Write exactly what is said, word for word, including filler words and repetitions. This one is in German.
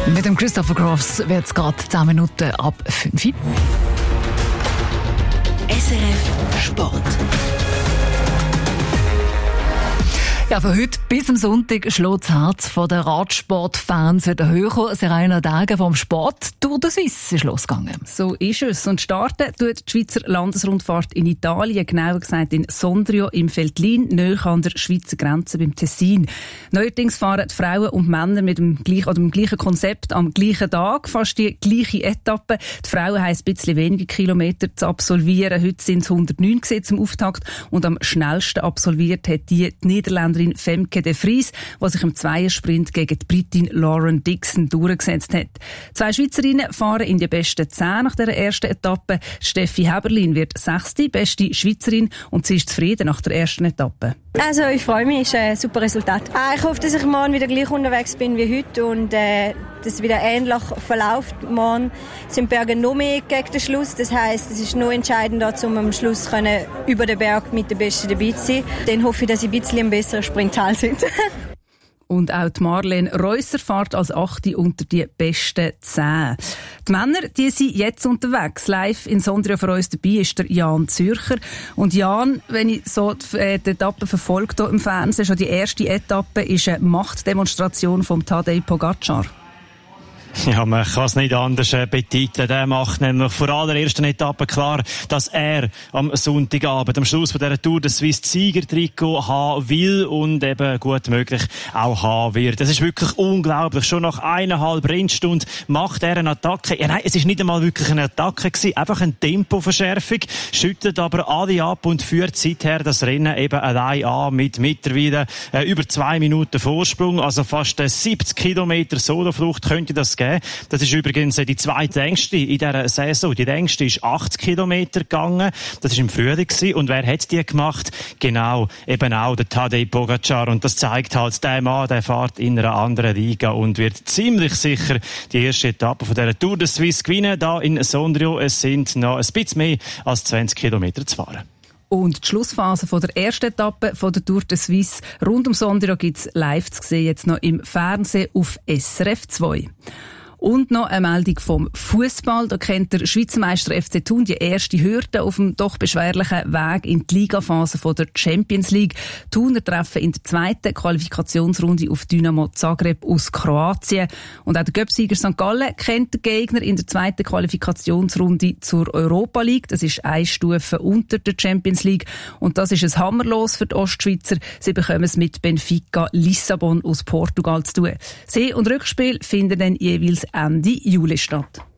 Mit dem Christopher Cross wird es gerade zehn Minuten ab fünf. S R F Sport. Ja, von heute bis am Sonntag schlägt das Herz der Radsportfans wieder höher. Serena Degen vom Sport Tour de Suisse ist losgegangen. So ist es. Und starten tut die Schweizer Landesrundfahrt in Italien, genauer gesagt in Sondrio im Veltlin, nahe an der Schweizer Grenze beim Tessin. Neuerdings fahren die Frauen und Männer mit dem gleichen, oder dem gleichen Konzept am gleichen Tag, fast die gleiche Etappe. Die Frauen haben ein bisschen weniger Kilometer zu absolvieren. Heute sind es hundertneun zum Auftakt und am schnellsten absolviert hat die, die Niederländerin Femke de Vries, die sich im Zweiersprint gegen die Britin Lauren Dixon durchgesetzt hat. Zwei Schweizerinnen fahren in die besten zehn nach der ersten Etappe. Steffi Heberlin wird sechste, beste Schweizerin, und sie ist zufrieden nach der ersten Etappe. Also ich freue mich, es ist ein super Resultat. Ich hoffe, dass ich morgen wieder gleich unterwegs bin wie heute und äh, dass es wieder ähnlich verläuft. Morgen sind die Berge noch mehr gegen den Schluss. Das heisst, es ist noch entscheidender, um am Schluss können, über den Berg mit den Besten dabei zu sein. Dann hoffe ich, dass ich ein bisschen ein besserer Springtal sind. Und auch die Marlene Reusser fährt als Achte unter die besten zehn. Die Männer, die sind jetzt unterwegs. Live in Sondrio für uns dabei ist der Jan Zürcher. Und Jan, wenn ich so die, äh, die Etappe verfolgt hier im Fernsehen, schon die erste Etappe ist eine Machtdemonstration von Tadej Pogacar. Ja, man kann es nicht anders äh, betiteln. Der macht nämlich vor aller ersten Etappe klar, dass er am Sonntagabend, am Schluss von dieser Tour, das Swiss Siegertrikot haben will und eben gut möglich auch haben wird. Das ist wirklich unglaublich. Schon nach eineinhalb Rennstunden macht er eine Attacke. Ja, nein, es ist nicht einmal wirklich eine Attacke gewesen. Einfach eine Tempoverschärfung. Schüttet aber alle ab und führt seither das Rennen eben allein an mit mittlerweile äh, über zwei Minuten Vorsprung. Also fast äh, siebzig Kilometer Soloflucht könnte das geben. Das ist übrigens die zweitlängste in dieser Saison. Die längste ist achtzig Kilometer gegangen. Das war im Frühling gewesen. Und wer hat die gemacht? Genau, eben auch der Tadej Pogacar. Und das zeigt halt, der Mann, der fährt in einer anderen Liga und wird ziemlich sicher die erste Etappe von dieser Tour de Suisse gewinnen. Da in Sondrio. Es sind noch ein bisschen mehr als zwanzig Kilometer zu fahren. Und die Schlussphase von der ersten Etappe von der Tour de Suisse rund um Sondrio gibt's live zu sehen, jetzt noch im Fernsehen auf S R F zwei. Und noch eine Meldung vom Fußball. Da kennt der Schweizer Meister F C Thun die erste Hürde auf dem doch beschwerlichen Weg in die Ligaphase von der Champions League. Thuner treffen in der zweiten Qualifikationsrunde auf Dynamo Zagreb aus Kroatien. Und auch der Göpsieger Sankt Gallen kennt den Gegner in der zweiten Qualifikationsrunde zur Europa League. Das ist eine Stufe unter der Champions League. Und das ist ein Hammerlos für die Ostschweizer. Sie bekommen es mit Benfica Lissabon aus Portugal zu tun. See- und Rückspiel finden dann jeweils Ende Juli statt.